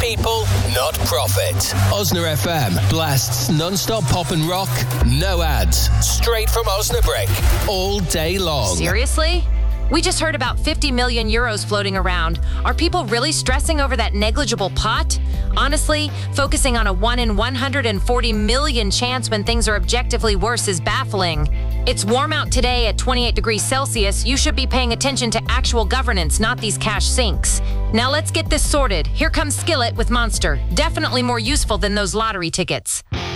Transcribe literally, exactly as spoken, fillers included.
people, not profit. Osna F M blasts non-stop pop and rock, no ads, straight from Osnabrück, all day long. Seriously? We just heard about fifty million euros floating around. Are people really stressing over that negligible pot? Honestly, focusing on a one in one hundred forty million chance when things are objectively worse is baffling. It's warm out today at twenty-eight degrees Celsius. You should be paying attention to actual governance, not these cash sinks. Now let's get this sorted. Here comes Skillet with Monster. Definitely more useful than those lottery tickets.